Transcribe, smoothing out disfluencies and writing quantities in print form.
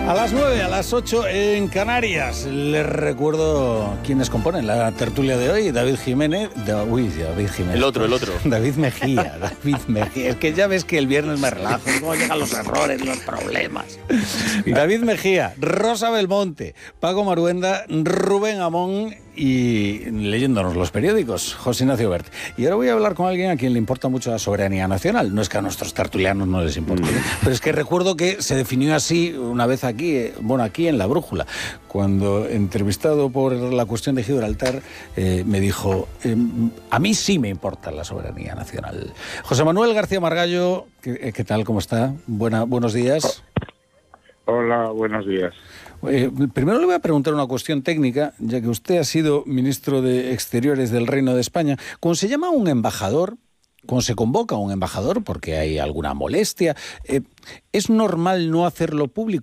A las 9, a las 8 en Canarias. Les recuerdo quiénes componen la tertulia de hoy. David Jiménez. David Jiménez. El otro. David Mejía. Es que ya ves que el viernes me relajo. Cómo llegan los errores, los problemas. David Mejía, Rosa Belmonte, Paco Maruenda, Rubén Amón y leyéndonos los periódicos, José Ignacio Bert. Y ahora voy a hablar con alguien a quien le importa mucho la soberanía nacional. No es que a nuestros tertulianos no les importe, pero es que recuerdo que se definió así una vez aquí en La Brújula, cuando entrevistado por la cuestión de Gibraltar, me dijo, a mí sí me importa la soberanía nacional. José Manuel García Margallo, ¿qué tal? ¿Cómo está? Buenos días. Hola, buenos días. Primero le voy a preguntar una cuestión técnica, ya que usted ha sido ministro de Exteriores del Reino de España. ¿Cómo se llama un embajador? ¿Cómo se convoca a un embajador? Porque hay alguna molestia. ¿Es normal no hacerlo público?